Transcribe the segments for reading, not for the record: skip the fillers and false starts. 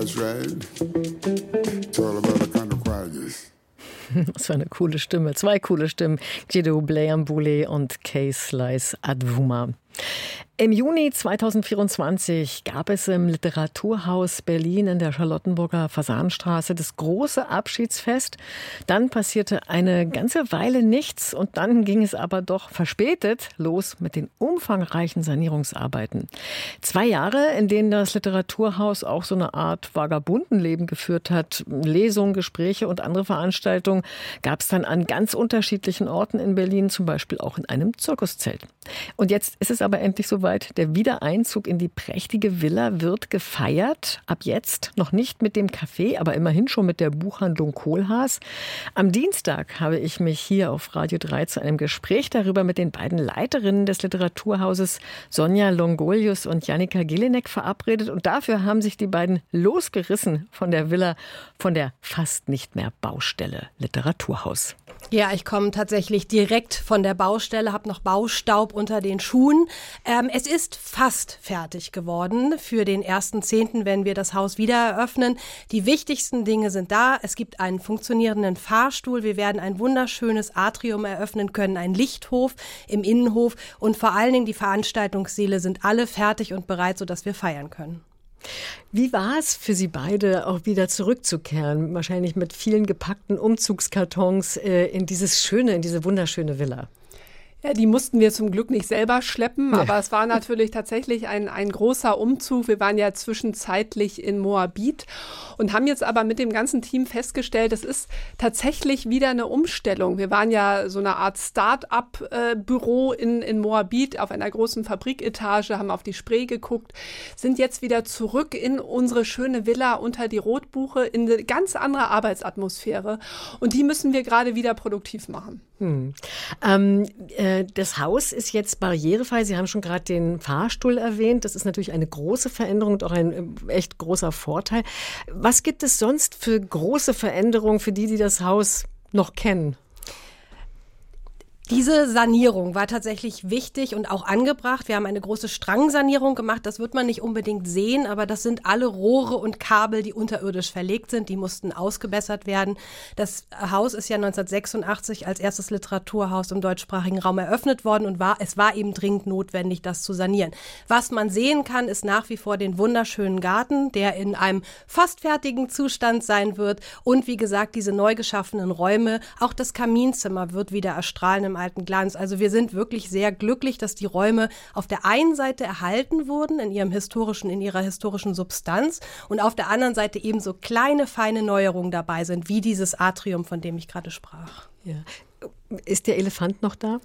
That's right. It's all about the kind of quietness. Das war eine coole Stimme. Zwei coole Stimmen. Gjedo Bleiambule und Kay Slice Advuma. Im Juni 2024 gab es im Literaturhaus Berlin in der Charlottenburger Fasanstraße das große Abschiedsfest. Dann passierte eine ganze Weile nichts und dann ging es aber doch verspätet los mit den umfangreichen Sanierungsarbeiten. 2 Jahre, in denen das Literaturhaus auch so eine Art Vagabundenleben geführt hat. Lesungen, Gespräche und andere Veranstaltungen gab es dann an ganz unterschiedlichen Orten in Berlin, zum Beispiel auch in einem Zirkuszelt. Und jetzt ist es aber endlich soweit. Der Wiedereinzug in die prächtige Villa wird gefeiert. Ab jetzt noch nicht mit dem Café, aber immerhin schon mit der Buchhandlung Kohlhaas. Am Dienstag habe ich mich hier auf Radio 3 zu einem Gespräch darüber mit den beiden Leiterinnen des Literaturhauses, Sonja Longolius und Jannika Gelinek, verabredet. Und dafür haben sich die beiden losgerissen von der Villa, von der fast nicht mehr Baustelle Literaturhaus. Ja, ich komme tatsächlich direkt von der Baustelle, habe noch Baustaub unter den Schuhen. Es ist fast fertig geworden für den 1.10., wenn wir das Haus wieder eröffnen. Die wichtigsten Dinge sind da. Es gibt einen funktionierenden Fahrstuhl. Wir werden ein wunderschönes Atrium eröffnen können, einen Lichthof im Innenhof. Und vor allen Dingen die Veranstaltungssäle sind alle fertig und bereit, sodass wir feiern können. Wie war es für Sie beide, auch wieder zurückzukehren? Wahrscheinlich mit vielen gepackten Umzugskartons in diese wunderschöne Villa. Ja, die mussten wir zum Glück nicht selber schleppen, aber es war natürlich tatsächlich ein großer Umzug. Wir waren ja zwischenzeitlich in Moabit und haben jetzt aber mit dem ganzen Team festgestellt, es ist tatsächlich wieder eine Umstellung. Wir waren ja so eine Art Start-up-Büro in Moabit auf einer großen Fabriketage, haben auf die Spree geguckt, sind jetzt wieder zurück in unsere schöne Villa unter die Rotbuche, in eine ganz andere Arbeitsatmosphäre. Und die müssen wir gerade wieder produktiv machen. Das Haus ist jetzt barrierefrei. Sie haben schon gerade den Fahrstuhl erwähnt. Das ist natürlich eine große Veränderung und auch ein echt großer Vorteil. Was gibt es sonst für große Veränderungen für die das Haus noch kennen? Diese Sanierung war tatsächlich wichtig und auch angebracht. Wir haben eine große Strangsanierung gemacht. Das wird man nicht unbedingt sehen, aber das sind alle Rohre und Kabel, die unterirdisch verlegt sind. Die mussten ausgebessert werden. Das Haus ist ja 1986 als erstes Literaturhaus im deutschsprachigen Raum eröffnet worden und es war eben dringend notwendig, das zu sanieren. Was man sehen kann, ist nach wie vor den wunderschönen Garten, der in einem fast fertigen Zustand sein wird. Und wie gesagt, diese neu geschaffenen Räume, auch das Kaminzimmer wird wieder erstrahlen im alten Glanz. Also wir sind wirklich sehr glücklich, dass die Räume auf der einen Seite erhalten wurden in ihrer historischen Substanz und auf der anderen Seite eben so kleine, feine Neuerungen dabei sind, wie dieses Atrium, von dem ich gerade sprach. Ja. Ist der Elefant noch da?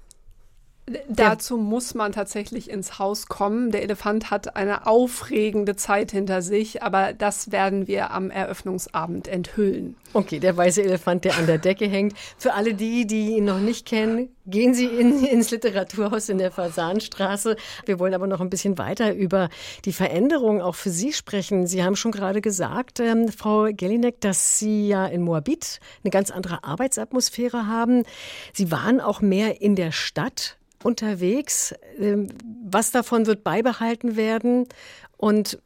Dazu muss man tatsächlich ins Haus kommen. Der Elefant hat eine aufregende Zeit hinter sich, aber das werden wir am Eröffnungsabend enthüllen. Okay, der weiße Elefant, der an der Decke hängt. Für alle die ihn noch nicht kennen, gehen Sie ins Literaturhaus in der Fasanstraße. Wir wollen aber noch ein bisschen weiter über die Veränderungen auch für Sie sprechen. Sie haben schon gerade gesagt, Frau Gelinek, dass Sie ja in Moabit eine ganz andere Arbeitsatmosphäre haben. Sie waren auch mehr in der Stadt unterwegs. Was davon wird beibehalten werden? Und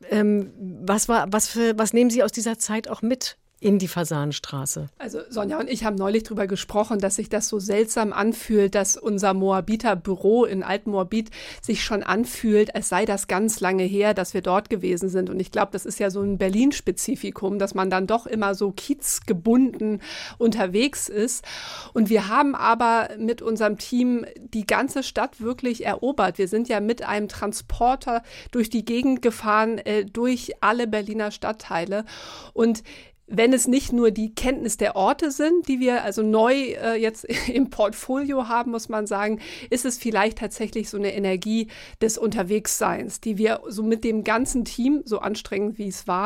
was nehmen Sie aus dieser Zeit auch mit in die Fasanstraße? Also Sonja und ich haben neulich darüber gesprochen, dass sich das so seltsam anfühlt, dass unser Moabiter Büro in Alt-Moabit sich schon anfühlt, als sei das ganz lange her, dass wir dort gewesen sind. Und ich glaube, das ist ja so ein Berlin-Spezifikum, dass man dann doch immer so kiezgebunden unterwegs ist. Und wir haben aber mit unserem Team die ganze Stadt wirklich erobert. Wir sind ja mit einem Transporter durch die Gegend gefahren, durch alle Berliner Stadtteile. Und wenn es nicht nur die Kenntnis der Orte sind, die wir also neu jetzt im Portfolio haben, muss man sagen, ist es vielleicht tatsächlich so eine Energie des Unterwegsseins, die wir so mit dem ganzen Team, so anstrengend wie es war,